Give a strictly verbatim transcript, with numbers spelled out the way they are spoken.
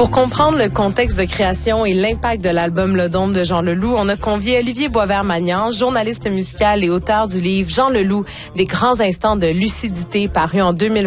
Pour comprendre le contexte de création et l'impact de l'album Le Dôme de Jean Leloup, on a convié Olivier Boisvert-Magnan, journaliste musical et auteur du livre Jean Leloup, des grands instants de lucidité paru en deux mille